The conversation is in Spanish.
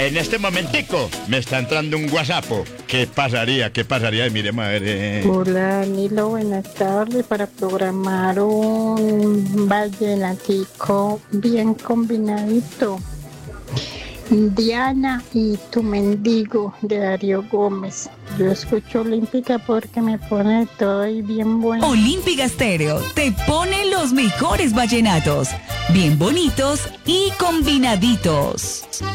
En este momentico me está entrando un WhatsApp. ¿Qué pasaría? ¿Qué pasaría? Mire, madre. Hola, Nilo, buenas tardes. Para programar un vallenatico bien combinadito. Diana y Tu Mendigo, de Darío Gómez. Yo escucho Olímpica porque me pone todo y bien bueno. Olímpica Estéreo te pone los mejores vallenatos, bien bonitos y combinaditos.